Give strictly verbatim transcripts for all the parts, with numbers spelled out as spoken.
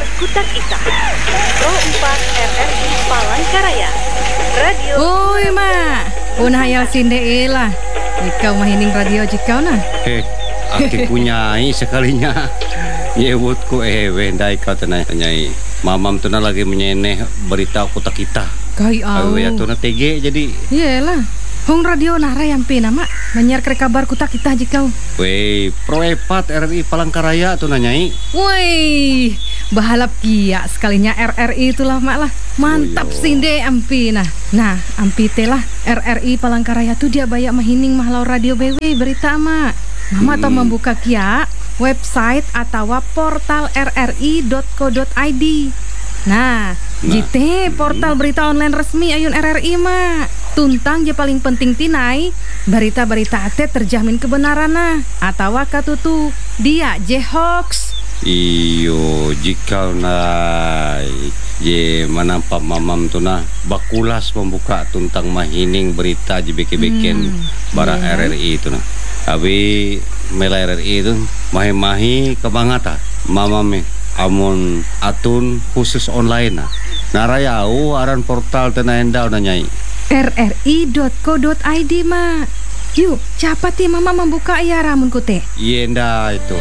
Kutak Ita Pro empat R R I Palangkaraya Radio. Oi ma, un hayal sinde lah. Ikau mahining radio jikau nah. Eh, aki punyai sekalinya. Nyebutku eh wendai kau tenai nyai. Mamam tu na lagi menyeneh berita Kutak Ita. Kai au. Awe ya tu na T G jadi. Iyalah. Hong radio nara yang pina mak menyiar ke kabar Kutak Ita jikau. Wei, Pro empat R R I Palangkaraya tu na nyai. Woi, bahalap kia sekalinya R R I itulah mak lah. Mantap Oh, sinde ampi nah. Nah, ampi telah R R I Palangkaraya tu dia banyak mahining mahlau radio B W berita mak. Mama hmm. tau membuka kia website atau portal r r i dot co dot i d. Nah, nah. jite portal berita online resmi ayun R R I mak. Tuntang je paling penting tinai berita-berita ate terjamin kebenaran nah atau katutu dia je hoax. Iyo jika nai je manampak mamam tu na bakulas membuka tuntang mahining berita je beken-beken hmm, bara yeah. R R I tu na. Abi mela R R I tu mahi-mahi kebangata mamam amun atun khusus online nah. Narayau aran portal tena endau na nyai. r r i dot co dot i d mak. Yuk, capati mama membuka ya ramun kute. Yenda itu.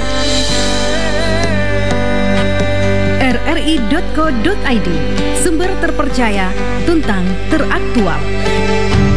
r r i dot co dot i d, sumber terpercaya, tuntang teraktual.